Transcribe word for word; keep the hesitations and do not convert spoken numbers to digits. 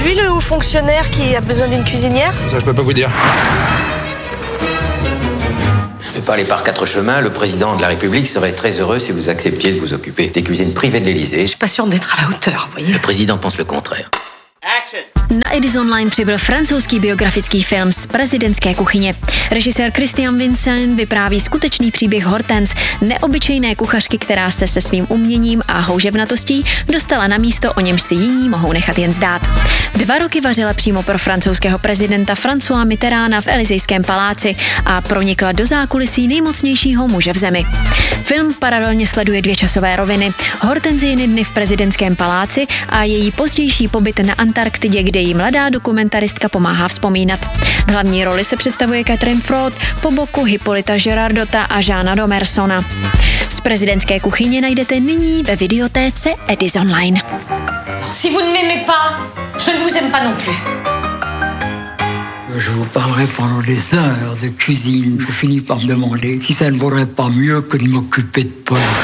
lui le haut fonctionnaire qui a besoin d'une cuisinière? Ça, je peux pas vous dire. Je vais pas aller par quatre chemins. Le président de la République serait très heureux si vous acceptiez de vous occuper des cuisines privées de l'Élysée. Je suis pas sûre d'être à la hauteur, vous voyez. Le président pense le contraire. Na Edison Line přibyl francouzský biografický film z prezidentské kuchyně. Režisér Christian Vincent vypráví skutečný příběh Hortense, neobyčejné kuchařky, která se se svým uměním a houževnatostí dostala na místo, o němž si jiní mohou nechat jen zdát. Dva roky vařila přímo pro francouzského prezidenta Françoise Mitterranda v Elysejském paláci a pronikla do zákulisí nejmocnějšího muže v zemi. Film paralelně sleduje dvě časové roviny. Hortenziny dny v prezidentském paláci a její pozdější pobyt na Antarktidě, kde jí mladá dokumentaristka pomáhá vzpomínat. V hlavní roli se představuje Catherine Frost, po boku Hippolyta Girardota a Jeana Domersona. Z prezidentské kuchyně najdete nyní ve videotéce Edison Line. Si vous ne m'aimez pas, je ne vous aime pas non plus. Je vous parlerai pendant des heures de cuisine. Je finis par me demander si ça ne vaudrait pas mieux que de m'occuper de Paul.